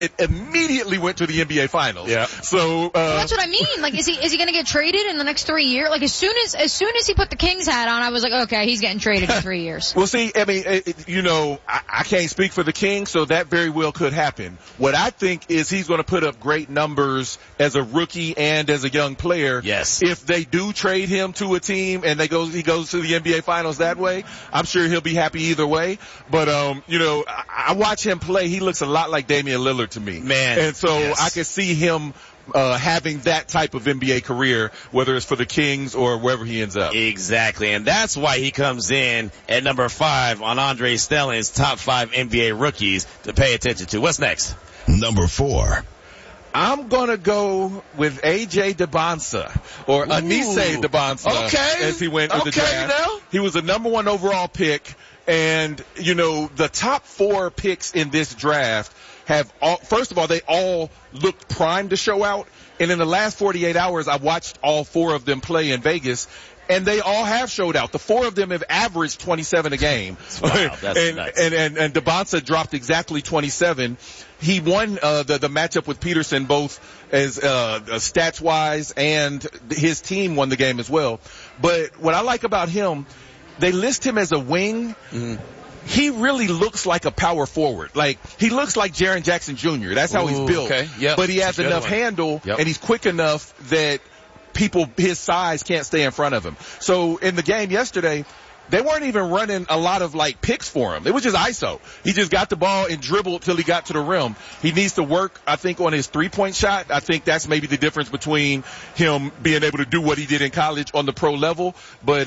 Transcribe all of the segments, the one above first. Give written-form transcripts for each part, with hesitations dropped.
it immediately went to the NBA Finals. Yeah. So well, that's what I mean. Like, is he going to get traded in the next 3 years? Like, as soon as he put the Kings hat on, I was like, okay, he's getting traded in 3 years. Well, see, I mean, I can't speak for the Kings, so that very well could happen. What I think is he's going to put up great numbers as a rookie and as a young player. Yes. If they do trade him to a team and he goes to the NBA Finals that way, I'm sure he'll be happy either way. But I watch him play. He looks a lot like Damian Lillard to me. Man. And so yes. I can see him having that type of NBA career, whether it's for the Kings or wherever he ends up. Exactly. And that's why he comes in at number 5 on Andre Stelling's top 5 NBA rookies to pay attention to. What's next? Number 4. I'm going to go with A.J. Debonsa, or Anise Debonsa, as he went with the draft. Now. He was the number 1 overall pick, and, the top 4 picks in this draft first of all, they all looked primed to show out, and in the last 48 hours, I watched all 4 of them play in Vegas, and they all have showed out. The 4 of them have averaged 27 a game. Wow, that's nuts. And Debonsa dropped exactly 27. He won the matchup with Peterson, both as stats-wise, and his team won the game as well. But what I like about him, they list him as a wing. Mm-hmm. He really looks like a power forward. Like, he looks like Jaren Jackson Jr. That's how he's built. Okay. Yep. But he has enough handle, and he's quick enough that people his size can't stay in front of him. So in the game yesterday, they weren't even running a lot of picks for him. It was just ISO. He just got the ball and dribbled till he got to the rim. He needs to work, I think, on his 3-point shot. I think that's maybe the difference between him being able to do what he did in college on the pro level. But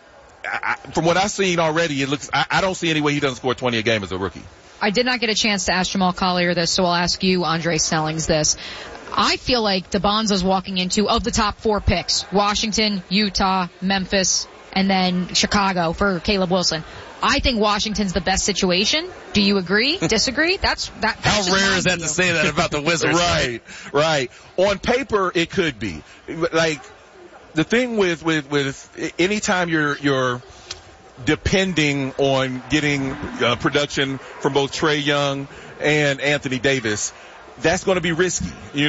from what I've seen already, it looks. I don't see any way he doesn't score 20 a game as a rookie. I did not get a chance to ask Jamal Collier this, so I'll ask you, Andre Stellings, this. I feel like Debonsa's walking into, of the top 4 picks, Washington, Utah, Memphis, and then Chicago for Caleb Wilson. I think Washington's the best situation. Do you agree? Disagree? That's How rare is that to say that about the Wizards? Right. On paper, it could be. The thing with anytime you're depending on getting production from both Trae Young and Anthony Davis, that's going to be risky.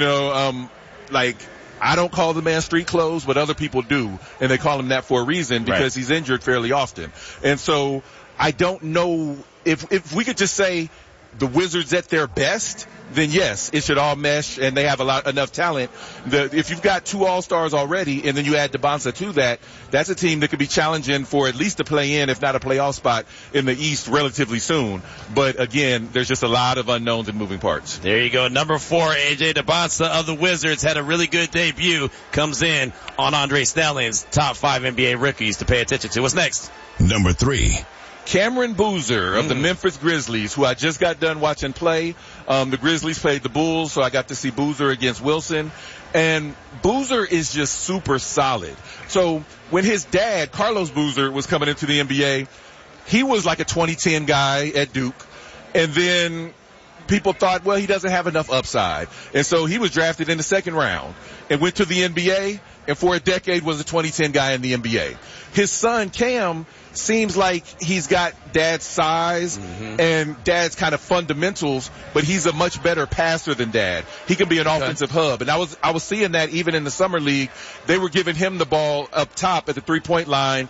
I don't call the man street clothes, but other people do, and they call him that for a reason because he's injured fairly often. And so I don't know if we could just say the Wizards at their best, then yes, it should all mesh, and they have enough talent. If you've got 2 All-Stars already, and then you add Debonsa to that, that's a team that could be challenging for at least a play-in, if not a playoff spot in the East relatively soon. But again, there's just a lot of unknowns and moving parts. There you go. Number 4, A.J. Debonsa of the Wizards had a really good debut. Comes in on Andre Stelling's top 5 NBA rookies to pay attention to. What's next? Number 3. Cameron Boozer of the Memphis Grizzlies, who I just got done watching play. The Grizzlies played the Bulls, so I got to see Boozer against Wilson. And Boozer is just super solid. So when his dad, Carlos Boozer, was coming into the NBA, he was like a 2010 guy at Duke. And then people thought, well, he doesn't have enough upside. And so he was drafted in the 2nd round and went to the NBA, and for a decade was a 2010 guy in the NBA. His son, Cam, seems like he's got dad's size and dad's kind of fundamentals, but he's a much better passer than dad. He can be an offensive hub. And I was seeing that even in the summer league. They were giving him the ball up top at the 3-point line.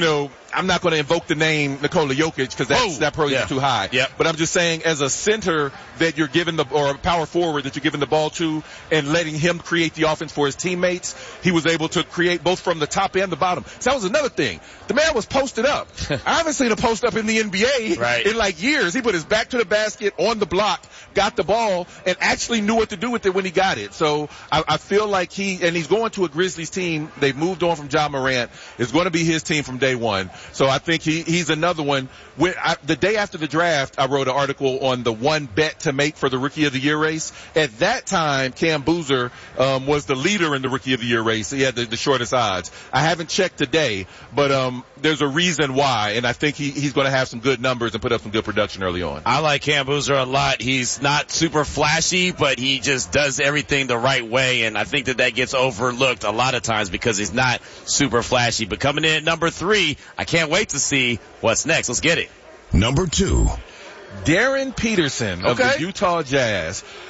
I'm not going to invoke the name Nikola Jokic because that pro is too high. Yep. But I'm just saying, as a center that you're giving or a power forward that you're giving the ball to and letting him create the offense for his teammates, he was able to create both from the top and the bottom. So that was another thing. The man was posted up. I haven't seen a post up in the NBA in years. He put his back to the basket on the block, got the ball, and actually knew what to do with it when he got it. So I feel like he's going to a Grizzlies team. They've moved on from Ja Morant. It's going to be his team from day one. So I think he's another one. The day after the draft, I wrote an article on the one bet to make for the Rookie of the Year race. At that time, Cam Boozer was the leader in the Rookie of the Year race. He had the shortest odds. I haven't checked today, but there's a reason why, and I think he's going to have some good numbers and put up some good production early on. I like Cam Boozer a lot. He's not super flashy, but he just does everything the right way, and I think that gets overlooked a lot of times because he's not super flashy. But coming in at number 3, I can't wait to see what's next. Let's get it. Number 2. Darren Peterson of the Utah Jazz.